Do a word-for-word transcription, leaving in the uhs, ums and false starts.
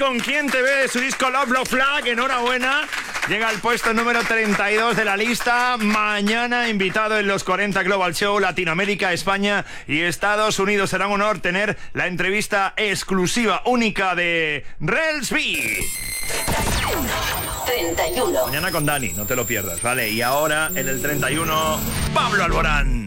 con Quién te ve de su disco Love Love Flag. Enhorabuena. Llega al puesto número treinta y dos de la lista. Mañana invitado en los cuarenta Global Show. Latinoamérica, España y Estados Unidos. Será un honor tener la entrevista exclusiva, única de Relsby. treinta y uno. Mañana con Dani, no te lo pierdas, ¿vale? Y ahora en el treinta y uno, Pablo Alborán.